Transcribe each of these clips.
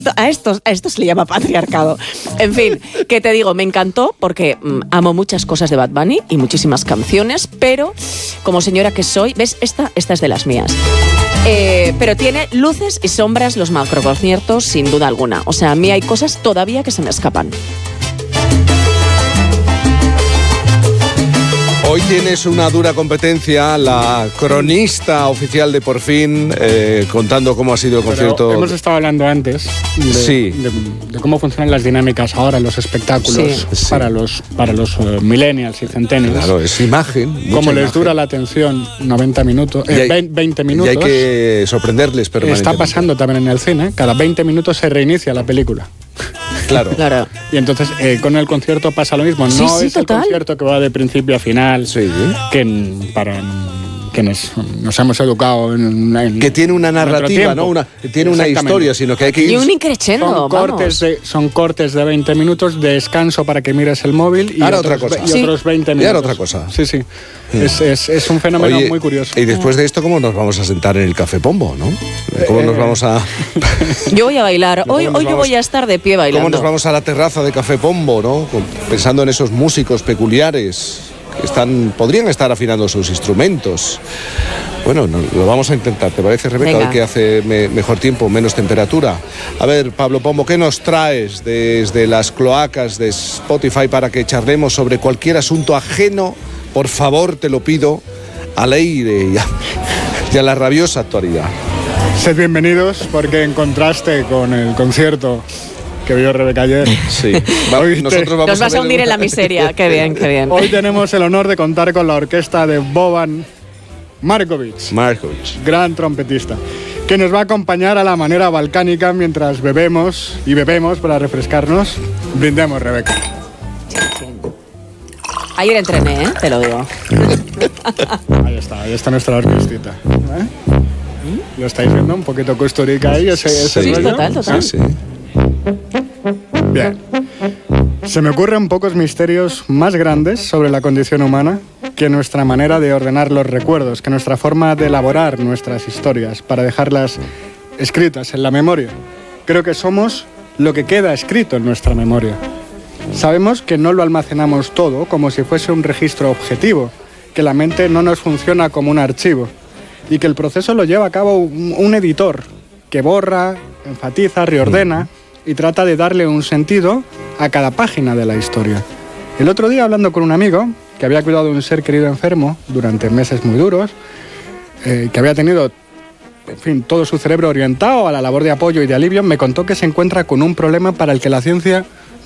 A esto se le llama patriarcado. En fin, que te digo, me encantó porque amo muchas cosas de Bad Bunny y muchísimas canciones, pero como señora que soy, ¿ves? Esta es de las mías. Pero tiene luces y sombras los macroconciertos, sin duda alguna. O sea, a mí hay cosas todavía que se me escapan. Hoy tienes una dura competencia, la cronista oficial de Por Fin, contando cómo ha sido el concierto. Pero hemos estado hablando antes de cómo funcionan las dinámicas ahora en los espectáculos para los millennials y centennials. Claro, es imagen. Cómo les dura la atención 90 minutos, 20 minutos. Y hay que sorprenderles permanentemente. Está pasando también en el cine, cada 20 minutos se reinicia la película. Claro. Y entonces con el concierto pasa lo mismo. No es total. El concierto que va de principio a final, que para quienes nos hemos educado en que tiene una narrativa, ¿no? Tiene una historia, sino que hay que ir... Y un increchendo, son cortes de 20 minutos de descanso para que mires el móvil y otros 20 minutos. Y ahora otra cosa. Sí. Es un fenómeno muy curioso. Y después de esto, ¿cómo nos vamos a sentar en el Café Pombo, no? ¿Cómo nos vamos a...? Yo voy a bailar. Hoy yo voy a estar de pie bailando. ¿Cómo nos vamos a la terraza de Café Pombo, no? Pensando en esos músicos peculiares que podrían estar afinando sus instrumentos. Bueno, lo vamos a intentar. ¿Te parece, Rebeca? Hoy que hace mejor tiempo, menos temperatura. A ver, Pablo Pombo, ¿qué nos traes desde las cloacas de Spotify para que charlemos sobre cualquier asunto ajeno? Por favor, te lo pido, al aire y a la rabiosa actualidad. Sed bienvenidos, porque en contraste con el concierto que vio Rebeca ayer. Sí. Nos vas a hundir en la miseria. Qué bien, qué bien. Hoy tenemos el honor de contar con la orquesta de Boban Markovic, gran trompetista, que nos va a acompañar a la manera balcánica mientras bebemos para refrescarnos. Brindemos, Rebeca. Ayer entrené, te lo digo. Ahí está nuestra orquestita. ¿Lo estáis viendo? Un poquito costurica ahí, ese rollo. Total. Sí. Bien. Se me ocurren pocos misterios más grandes sobre la condición humana que nuestra manera de ordenar los recuerdos, que nuestra forma de elaborar nuestras historias para dejarlas escritas en la memoria. Creo que somos lo que queda escrito en nuestra memoria. Sabemos que no lo almacenamos todo como si fuese un registro objetivo, que la mente no nos funciona como un archivo y que el proceso lo lleva a cabo un editor que borra, enfatiza, reordena y trata de darle un sentido a cada página de la historia. El otro día, hablando con un amigo que había cuidado de un ser querido enfermo durante meses muy duros, que había tenido, en fin, todo su cerebro orientado a la labor de apoyo y de alivio, me contó que se encuentra con un problema para el que la ciencia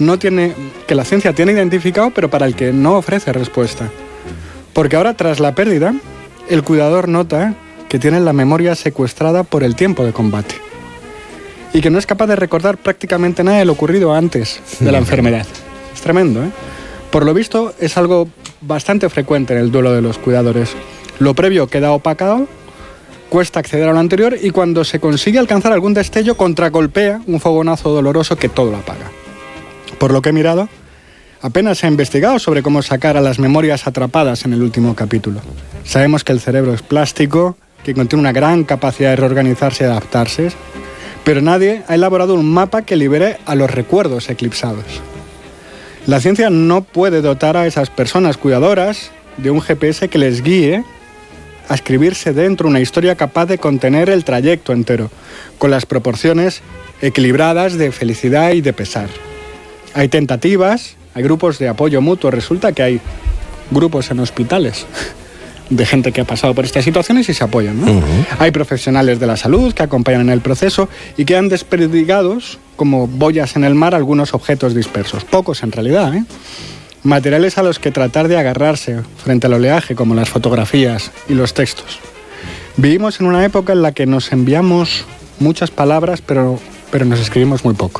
tiene identificado, pero para el que no ofrece respuesta. Porque ahora, tras la pérdida, el cuidador nota que tiene la memoria secuestrada por el tiempo de combate y que no es capaz de recordar prácticamente nada de lo ocurrido antes de la enfermedad. Es tremendo, ¿eh? Por lo visto, es algo bastante frecuente en el duelo de los cuidadores. Lo previo queda opacado, cuesta acceder a lo anterior y cuando se consigue alcanzar algún destello, contragolpea un fogonazo doloroso que todo lo apaga. Por lo que he mirado, apenas se ha investigado sobre cómo sacar a las memorias atrapadas en el último capítulo. Sabemos que el cerebro es plástico, que contiene una gran capacidad de reorganizarse y adaptarse, pero nadie ha elaborado un mapa que libere a los recuerdos eclipsados. La ciencia no puede dotar a esas personas cuidadoras de un GPS que les guíe a escribirse dentro una historia capaz de contener el trayecto entero, con las proporciones equilibradas de felicidad y de pesar. Hay tentativas, hay grupos de apoyo mutuo, resulta que hay grupos en hospitales de gente que ha pasado por estas situaciones y se apoyan, ¿no? Hay profesionales de la salud que acompañan en el proceso y quedan desperdigados como boyas en el mar algunos objetos dispersos, pocos en realidad, materiales a los que tratar de agarrarse frente al oleaje, como las fotografías y los textos. Vivimos en una época en la que nos enviamos muchas palabras, pero nos escribimos muy poco.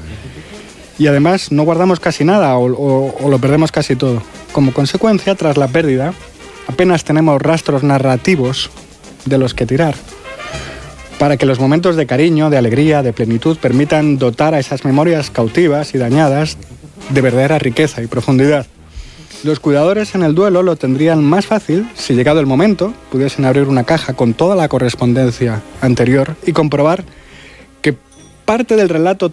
Y además no guardamos casi nada o lo perdemos casi todo. Como consecuencia, tras la pérdida, apenas tenemos rastros narrativos de los que tirar, para que los momentos de cariño, de alegría, de plenitud permitan dotar a esas memorias cautivas y dañadas de verdadera riqueza y profundidad. Los cuidadores en el duelo lo tendrían más fácil si, llegado el momento, pudiesen abrir una caja con toda la correspondencia anterior y comprobar que parte del relato